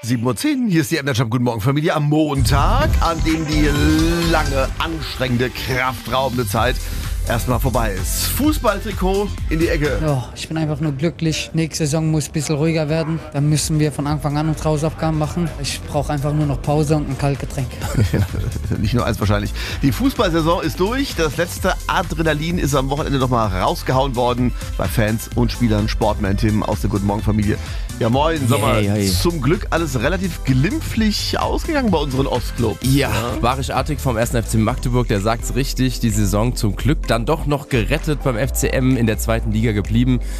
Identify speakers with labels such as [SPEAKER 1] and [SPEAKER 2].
[SPEAKER 1] 7:10 Uhr. Hier ist die Emderscham. Guten Morgen, Familie. Am Montag, an dem die lange, anstrengende, kraftraubende Zeit erstmal vorbei ist. Fußballtrikot in die Ecke.
[SPEAKER 2] Ja, ich bin einfach nur glücklich. Nächste Saison muss ein bisschen ruhiger werden. Dann müssen wir von Anfang an unsere Hausaufgaben machen. Ich brauche einfach nur noch Pause und ein Kaltgetränk.
[SPEAKER 1] Ja, nicht nur eins wahrscheinlich. Die Fußballsaison ist durch. Das letzte Adrenalin ist am Wochenende nochmal rausgehauen worden bei Fans und Spielern. Sportman Tim aus der Guten Morgen Familie. Ja moin, sag mal, zum Glück alles relativ glimpflich ausgegangen bei unseren Ostclubs.
[SPEAKER 3] Ja, Barisch Artig vom 1. FC Magdeburg, der sagt's richtig, die Saison zum Glück dann doch noch gerettet beim FCM, in der 2. Liga geblieben.